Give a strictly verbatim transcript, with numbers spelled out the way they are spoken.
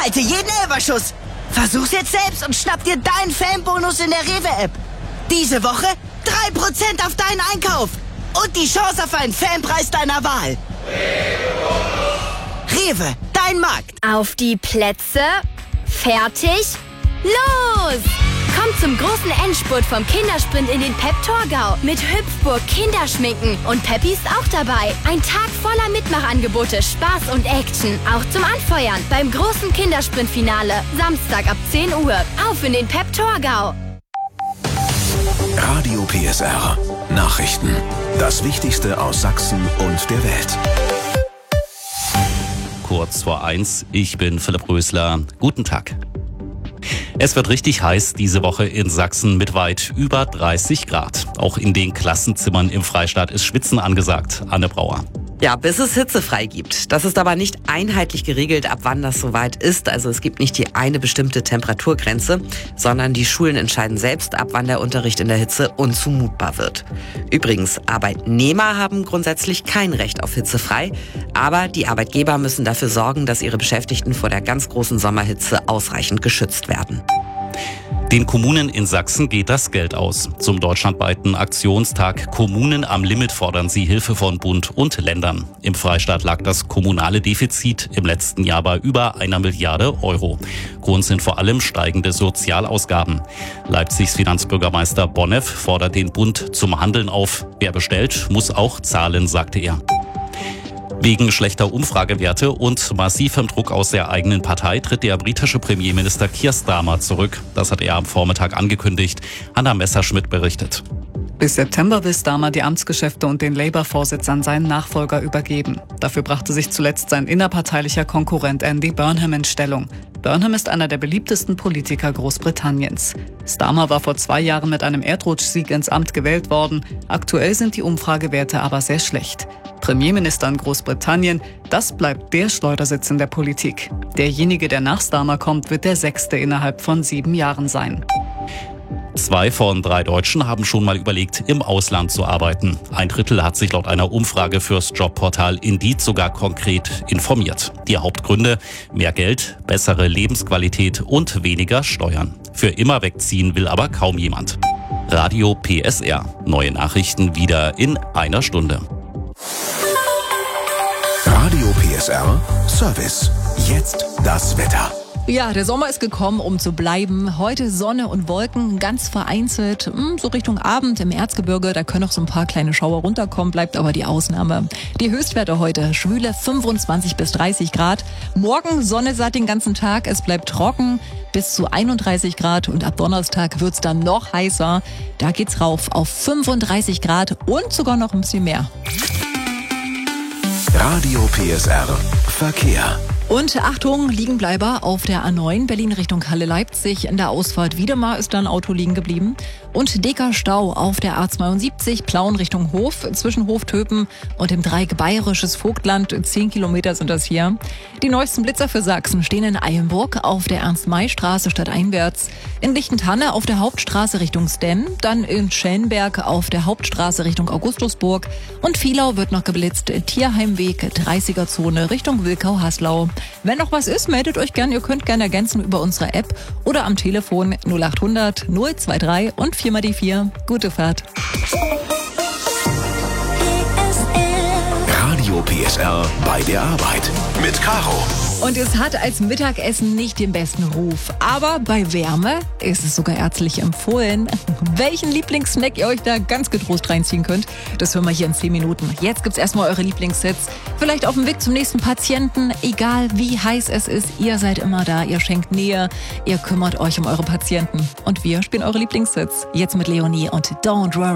Halte jeden Überschuss. Versuch's jetzt selbst und schnapp dir deinen Fanbonus in der Rewe-App. Diese Woche drei Prozent auf deinen Einkauf. Und die Chance auf einen Fanpreis deiner Wahl. Rewe, dein Markt. Auf die Plätze, fertig, los! Kommt zum großen Endspurt vom Kindersprint in den Pep-Torgau. Mit Hüpfburg, Kinderschminken und Peppi ist auch dabei. Ein Tag voller Mitmachangebote, Spaß und Action. Auch zum Anfeuern beim großen Kindersprint-Finale. Samstag ab zehn Uhr. Auf in den Pep-Torgau. Radio P S R. Nachrichten. Das Wichtigste aus Sachsen und der Welt. Kurz vor eins, ich bin Philipp Rösler. Guten Tag. Es wird richtig heiß diese Woche in Sachsen mit weit über dreißig Grad. Auch in den Klassenzimmern im Freistaat ist Schwitzen angesagt. Anne Brauer. Ja, bis es hitzefrei gibt. Das ist aber nicht einheitlich geregelt, ab wann das soweit ist. Also es gibt nicht die eine bestimmte Temperaturgrenze, sondern die Schulen entscheiden selbst, ab wann der Unterricht in der Hitze unzumutbar wird. Übrigens, Arbeitnehmer haben grundsätzlich kein Recht auf hitzefrei, aber die Arbeitgeber müssen dafür sorgen, dass ihre Beschäftigten vor der ganz großen Sommerhitze ausreichend geschützt werden. Den Kommunen in Sachsen geht das Geld aus. Zum deutschlandweiten Aktionstag Kommunen am Limit fordern sie Hilfe von Bund und Ländern. Im Freistaat lag das kommunale Defizit im letzten Jahr bei über einer Milliarde Euro. Grund sind vor allem steigende Sozialausgaben. Leipzigs Finanzbürgermeister Bonneff fordert den Bund zum Handeln auf. Wer bestellt, muss auch zahlen, sagte er. Wegen schlechter Umfragewerte und massivem Druck aus der eigenen Partei tritt der britische Premierminister Keir Starmer zurück. Das hat er am Vormittag angekündigt. Hannah Messerschmidt berichtet. Bis September will Starmer die Amtsgeschäfte und den Labour-Vorsitz an seinen Nachfolger übergeben. Dafür brachte sich zuletzt sein innerparteilicher Konkurrent Andy Burnham in Stellung. Burnham ist einer der beliebtesten Politiker Großbritanniens. Starmer war vor zwei Jahren mit einem Erdrutschsieg ins Amt gewählt worden. Aktuell sind die Umfragewerte aber sehr schlecht. Premierminister in Großbritannien, das bleibt der Schleudersitz in der Politik. Derjenige, der nach Starmer kommt, wird der sechste innerhalb von sieben Jahren sein. Zwei von drei Deutschen haben schon mal überlegt, im Ausland zu arbeiten. Ein Drittel hat sich laut einer Umfrage fürs Jobportal Indeed sogar konkret informiert. Die Hauptgründe: mehr Geld, bessere Lebensqualität und weniger Steuern. Für immer wegziehen will aber kaum jemand. Radio P S R. Neue Nachrichten wieder in einer Stunde. Radio P S R Service. Jetzt das Wetter. Ja, der Sommer ist gekommen, um zu bleiben. Heute Sonne und Wolken, ganz vereinzelt. So Richtung Abend im Erzgebirge, da können noch so ein paar kleine Schauer runterkommen, bleibt aber die Ausnahme. Die Höchstwerte heute, schwüle fünfundzwanzig bis dreißig Grad. Morgen Sonne satt den ganzen Tag, es bleibt trocken bis zu einunddreißig Grad und ab Donnerstag wird's dann noch heißer. Da geht's rauf auf fünfunddreißig Grad und sogar noch ein bisschen mehr. Radio P S R Verkehr. Und Achtung, Liegenbleiber auf der A neun Berlin Richtung Halle-Leipzig. In der Ausfahrt Wiedemar ist da ein Auto liegen geblieben. Und dicker Stau auf der A zweiundsiebzig Plauen Richtung Hof zwischen Hoftöpen und dem Dreieck Bayerisches Vogtland. Zehn Kilometer sind das hier. Die neuesten Blitzer für Sachsen stehen in Eilenburg auf der Ernst-May-Straße stadteinwärts, in Lichtentanne auf der Hauptstraße Richtung Stem, dann in Schellenberg auf der Hauptstraße Richtung Augustusburg und Vielau wird noch geblitzt, Tierheimweg dreißiger Zone Richtung Wilkau-Haslau. Wenn noch was ist, meldet euch gern. Ihr könnt gerne ergänzen über unsere App oder am Telefon null achthundert null drei drei und vier mal die vier. Gute Fahrt. Radio P S R bei der Arbeit mit Caro. Und es hat als Mittagessen nicht den besten Ruf. Aber bei Wärme ist es sogar ärztlich empfohlen. Welchen Lieblingssnack ihr euch da ganz getrost reinziehen könnt, das hören wir hier in zehn Minuten. Jetzt gibt's erstmal eure Lieblingssets. Vielleicht auf dem Weg zum nächsten Patienten. Egal wie heiß es ist, ihr seid immer da. Ihr schenkt Nähe. Ihr kümmert euch um eure Patienten. Und wir spielen eure Lieblingssets. Jetzt mit Leonie und Don't Worry.